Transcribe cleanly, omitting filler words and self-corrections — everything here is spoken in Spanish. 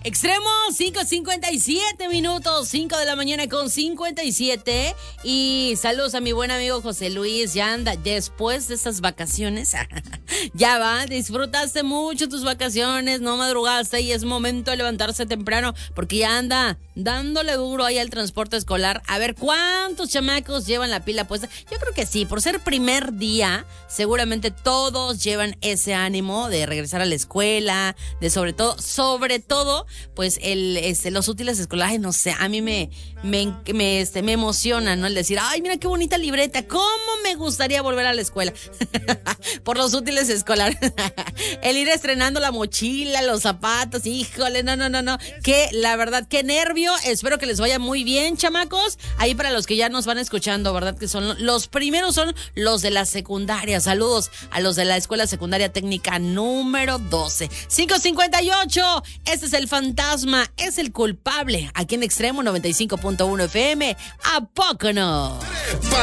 Extremo, 5:57, 5 de la mañana con 57. Y saludos a mi buen amigo José Luis. Ya anda, después de estas vacaciones, ya va, disfrutaste mucho tus vacaciones, no madrugaste y es momento de levantarse temprano porque ya anda dándole duro ahí al transporte escolar. A ver, ¿cuántos chamacos llevan la pila puesta? Yo creo que sí, por ser primer día, seguramente todos llevan ese ánimo de regresar a la escuela, de sobre todo, pues los útiles escolares, no sé, a mí me emociona, ¿no? El decir, ay, mira qué bonita libreta, cómo me gustaría volver a la escuela por los útiles escolares. El ir estrenando la mochila, los zapatos, híjole, no, que la verdad, qué nervio. Espero que les vaya muy bien, chamacos. Ahí para los que ya nos van escuchando, ¿verdad? Que son los primeros, son los de la secundaria. Saludos a los de la Escuela Secundaria Técnica número 12. 5:58, este es el fantasma, es el culpable. Aquí en Extremo 95.1 FM. ¿A poco no?